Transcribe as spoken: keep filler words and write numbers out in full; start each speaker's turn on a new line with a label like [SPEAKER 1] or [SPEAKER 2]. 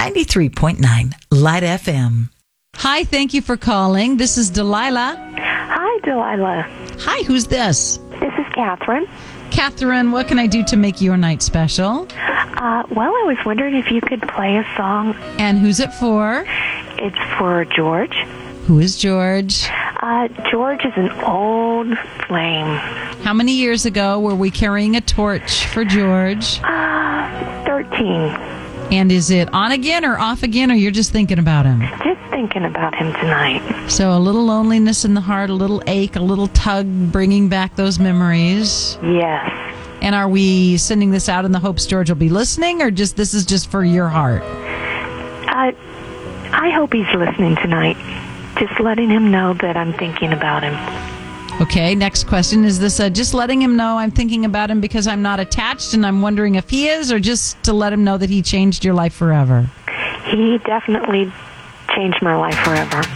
[SPEAKER 1] ninety-three point nine Light F M.
[SPEAKER 2] Hi, thank you for calling. This is Delilah.
[SPEAKER 3] Hi, Delilah.
[SPEAKER 2] Hi, who's this?
[SPEAKER 3] This is Catherine.
[SPEAKER 2] Catherine, what can I do to make your night special?
[SPEAKER 3] Uh, well, I was wondering if you could play a song.
[SPEAKER 2] And who's it for?
[SPEAKER 3] It's for George.
[SPEAKER 2] Who is George?
[SPEAKER 3] Uh, George is an old flame.
[SPEAKER 2] How many years ago were we carrying a torch for George?
[SPEAKER 3] Uh, thirteen.
[SPEAKER 2] And is it on again or off again, or you're just thinking about him?
[SPEAKER 3] Just thinking about him tonight.
[SPEAKER 2] So a little loneliness in the heart, a little ache, a little tug, bringing back those memories.
[SPEAKER 3] Yes.
[SPEAKER 2] And are we sending this out in the hopes George will be listening, or just this is just for your heart?
[SPEAKER 3] Uh, I hope he's listening tonight. Just letting him know that I'm thinking about him.
[SPEAKER 2] Okay, next question. Is this uh, just letting him know I'm thinking about him because I'm not attached and I'm wondering if he is, or just to let him know that he changed your life forever?
[SPEAKER 3] He definitely changed my life forever.